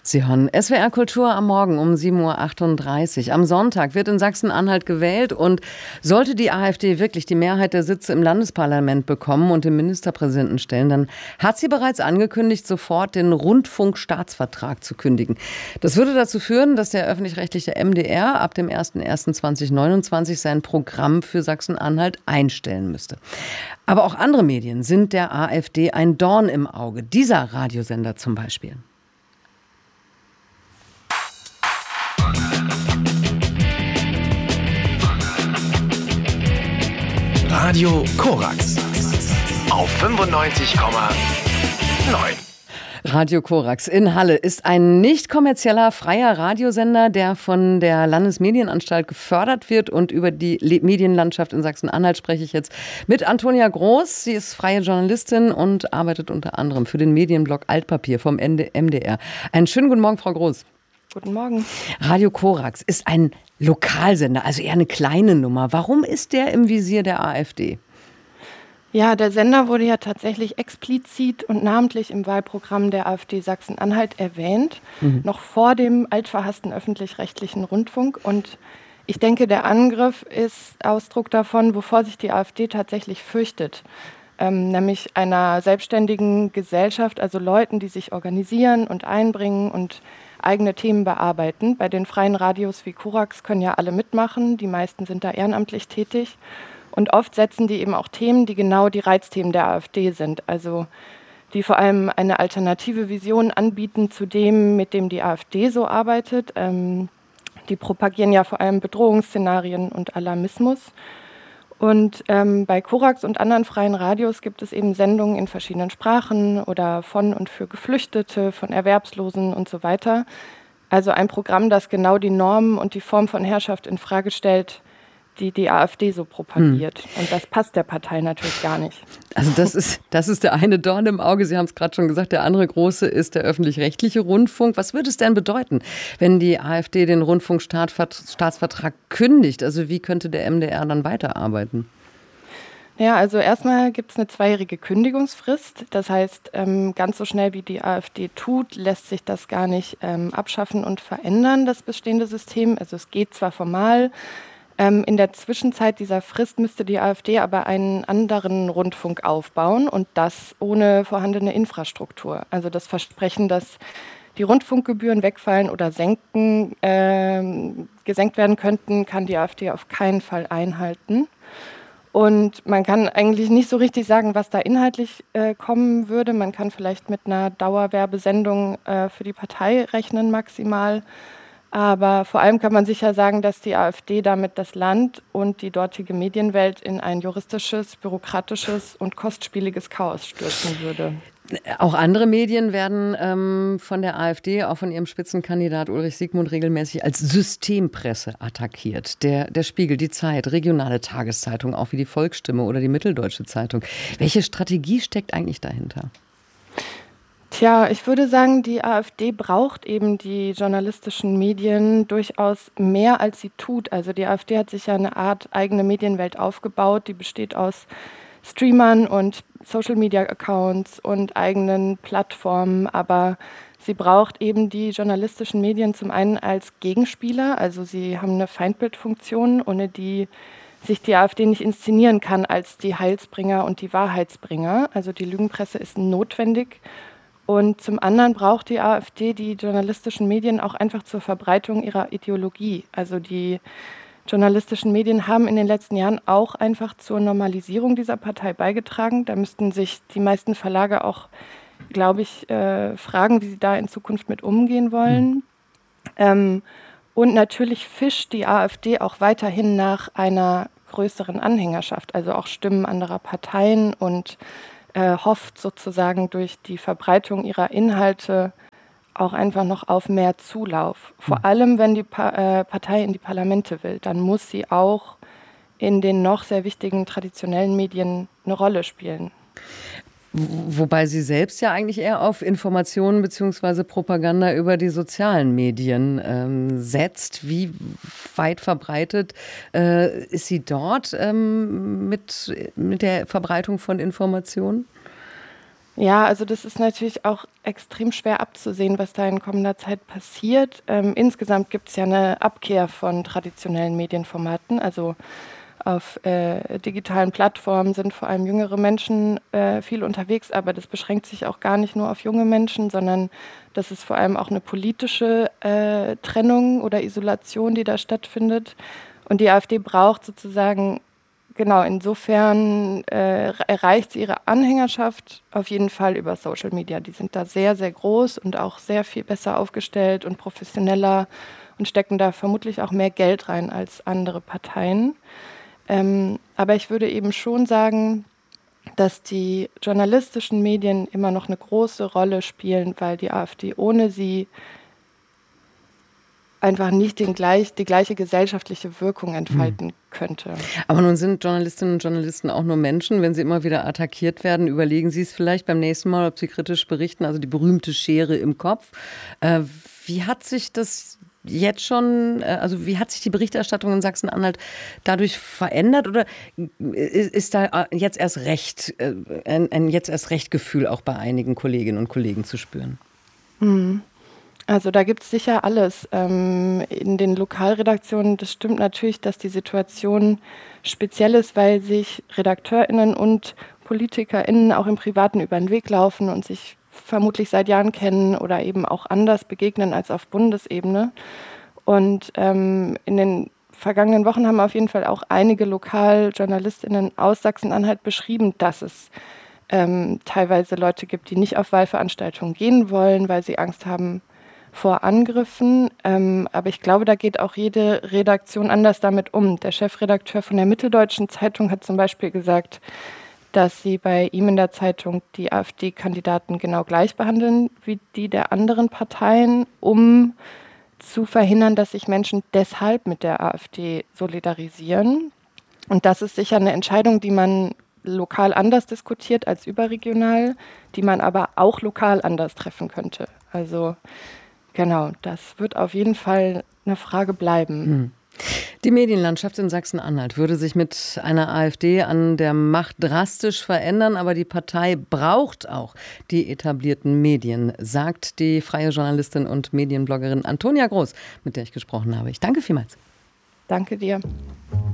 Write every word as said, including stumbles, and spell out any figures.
Sie hören S W R Kultur am Morgen um sieben Uhr achtunddreißig. Am Sonntag wird in Sachsen-Anhalt gewählt und sollte die AfD wirklich die Mehrheit der Sitze im Landesparlament bekommen und den Ministerpräsidenten stellen, dann hat sie bereits angekündigt, sofort den Rundfunkstaatsvertrag zu kündigen. Das würde dazu führen, dass der öffentlich-rechtliche M D R ab dem erster erster zweitausendneunundzwanzig sein Programm für Sachsen-Anhalt einstellen müsste. Aber auch andere Medien sind der AfD ein Dorn im Auge. Dieser Radiosender zum Beispiel. Radio Korax auf fünfundneunzig Komma neun. Radio Korax in Halle ist ein nicht kommerzieller freier Radiosender, der von der Landesmedienanstalt gefördert wird. Und über die Medienlandschaft in Sachsen-Anhalt spreche ich jetzt mit Antonia Groß. Sie ist freie Journalistin und arbeitet unter anderem für den Medienblog Altpapier vom M D R. Einen schönen guten Morgen, Frau Groß. Guten Morgen. Radio Korax ist ein Lokalsender, also eher eine kleine Nummer. Warum ist der im Visier der AfD? Ja, der Sender wurde ja tatsächlich explizit und namentlich im Wahlprogramm der AfD Sachsen-Anhalt erwähnt, mhm. noch vor dem altverhassten öffentlich-rechtlichen Rundfunk. Und ich denke, der Angriff ist Ausdruck davon, wovor sich die AfD tatsächlich fürchtet. Ähm, nämlich einer selbstständigen Gesellschaft, also Leuten, die sich organisieren und einbringen und eigene Themen bearbeiten. Bei den freien Radios wie Korax können ja alle mitmachen, die meisten sind da ehrenamtlich tätig. Und oft setzen die eben auch Themen, die genau die Reizthemen der AfD sind, also die vor allem eine alternative Vision anbieten zu dem, mit dem die AfD so arbeitet. Ähm, die propagieren ja vor allem Bedrohungsszenarien und Alarmismus. Und ähm, bei Korax und anderen freien Radios gibt es eben Sendungen in verschiedenen Sprachen oder von und für Geflüchtete, von Erwerbslosen und so weiter. Also ein Programm, das genau die Normen und die Form von Herrschaft in Frage stellt, die die AfD so propagiert. Hm. Und das passt der Partei natürlich gar nicht. Also das ist, das ist der eine Dorn im Auge. Sie haben es gerade schon gesagt, der andere große ist der öffentlich-rechtliche Rundfunk. Was würde es denn bedeuten, wenn die AfD den Rundfunkstaatsvertrag kündigt? Also wie könnte der M D R dann weiterarbeiten? Ja, also erstmal gibt es eine zweijährige Kündigungsfrist. Das heißt, ähm, ganz so schnell wie die AfD tut, lässt sich das gar nicht ähm, abschaffen und verändern, das bestehende System. Also es geht zwar formal, Ähm, in der Zwischenzeit dieser Frist müsste die AfD aber einen anderen Rundfunk aufbauen und das ohne vorhandene Infrastruktur. Also das Versprechen, dass die Rundfunkgebühren wegfallen oder senken, äh, gesenkt werden könnten, kann die AfD auf keinen Fall einhalten. Und man kann eigentlich nicht so richtig sagen, was da inhaltlich äh, kommen würde. Man kann vielleicht mit einer Dauerwerbesendung äh, für die Partei rechnen maximal. Aber vor allem kann man sicher sagen, dass die AfD damit das Land und die dortige Medienwelt in ein juristisches, bürokratisches und kostspieliges Chaos stürzen würde. Auch andere Medien werden ähm, von der AfD, auch von ihrem Spitzenkandidat Ulrich Siegmund, regelmäßig als Systempresse attackiert. Der, der Spiegel, die Zeit, regionale Tageszeitungen, auch wie die Volksstimme oder die Mitteldeutsche Zeitung. Welche Strategie steckt eigentlich dahinter? Tja, ich würde sagen, die AfD braucht eben die journalistischen Medien durchaus mehr, als sie tut. Also die AfD hat sich ja eine Art eigene Medienwelt aufgebaut, die besteht aus Streamern und Social-Media-Accounts und eigenen Plattformen, aber sie braucht eben die journalistischen Medien zum einen als Gegenspieler, also sie haben eine Feindbildfunktion, ohne die sich die AfD nicht inszenieren kann als die Heilsbringer und die Wahrheitsbringer. Also die Lügenpresse ist notwendig. Und zum anderen braucht die AfD die journalistischen Medien auch einfach zur Verbreitung ihrer Ideologie. Also die journalistischen Medien haben in den letzten Jahren auch einfach zur Normalisierung dieser Partei beigetragen. Da müssten sich die meisten Verlage auch, glaube ich, äh, fragen, wie sie da in Zukunft mit umgehen wollen. Mhm. Ähm, und natürlich fischt die AfD auch weiterhin nach einer größeren Anhängerschaft, also auch Stimmen anderer Parteien und Äh, hofft sozusagen durch die Verbreitung ihrer Inhalte auch einfach noch auf mehr Zulauf. Vor allem, wenn die pa- äh, Partei in die Parlamente will, dann muss sie auch in den noch sehr wichtigen traditionellen Medien eine Rolle spielen. Wobei sie selbst ja eigentlich eher auf Informationen bzw. Propaganda über die sozialen Medien ähm, setzt. Wie weit verbreitet äh, ist sie dort ähm, mit, mit der Verbreitung von Informationen? Ja, also das ist natürlich auch extrem schwer abzusehen, was da in kommender Zeit passiert. Ähm, insgesamt gibt es ja eine Abkehr von traditionellen Medienformaten. Also auf äh, digitalen Plattformen sind vor allem jüngere Menschen äh, viel unterwegs, aber das beschränkt sich auch gar nicht nur auf junge Menschen, sondern das ist vor allem auch eine politische äh, Trennung oder Isolation, die da stattfindet. Und die AfD braucht sozusagen, genau, insofern äh, erreicht sie ihre Anhängerschaft auf jeden Fall über Social Media. Die sind da sehr, sehr groß und auch sehr viel besser aufgestellt und professioneller und stecken da vermutlich auch mehr Geld rein als andere Parteien. Ähm, aber ich würde eben schon sagen, dass die journalistischen Medien immer noch eine große Rolle spielen, weil die AfD ohne sie einfach nicht den gleich, die gleiche gesellschaftliche Wirkung entfalten könnte. Aber nun sind Journalistinnen und Journalisten auch nur Menschen. Wenn sie immer wieder attackiert werden, überlegen Sie es vielleicht beim nächsten Mal, ob Sie kritisch berichten, also die berühmte Schere im Kopf. Äh, wie hat sich das jetzt schon, also wie hat sich die Berichterstattung in Sachsen-Anhalt dadurch verändert oder ist da jetzt erst recht, ein, ein jetzt erst recht Gefühl auch bei einigen Kolleginnen und Kollegen zu spüren? Also da gibt es sicher alles. Ähm, in den Lokalredaktionen, das stimmt natürlich, dass die Situation speziell ist, weil sich RedakteurInnen und PolitikerInnen auch im Privaten über den Weg laufen und sich vermutlich seit Jahren kennen oder eben auch anders begegnen als auf Bundesebene. Und ähm, in den vergangenen Wochen haben auf jeden Fall auch einige LokaljournalistInnen aus Sachsen-Anhalt beschrieben, dass es ähm, teilweise Leute gibt, die nicht auf Wahlveranstaltungen gehen wollen, weil sie Angst haben vor Angriffen. Ähm, aber ich glaube, da geht auch jede Redaktion anders damit um. Der Chefredakteur von der Mitteldeutschen Zeitung hat zum Beispiel gesagt, dass sie bei ihm in der Zeitung die AfD-Kandidaten genau gleich behandeln wie die der anderen Parteien, um zu verhindern, dass sich Menschen deshalb mit der AfD solidarisieren. Und das ist sicher eine Entscheidung, die man lokal anders diskutiert als überregional, die man aber auch lokal anders treffen könnte. Also genau, das wird auf jeden Fall eine Frage bleiben. Hm. Die Medienlandschaft in Sachsen-Anhalt würde sich mit einer AfD an der Macht drastisch verändern, aber die Partei braucht auch die etablierten Medien, sagt die freie Journalistin und Medienbloggerin Antonia Groß, mit der ich gesprochen habe. Ich danke vielmals. Danke dir.